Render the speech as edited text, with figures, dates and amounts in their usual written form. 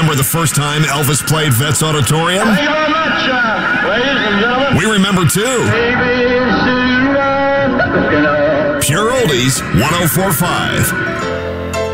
remember the first time Elvis played Vets Auditorium? Thank you very much, ladies and gentlemen. We remember too. ABC, Pure Oldies 104.5.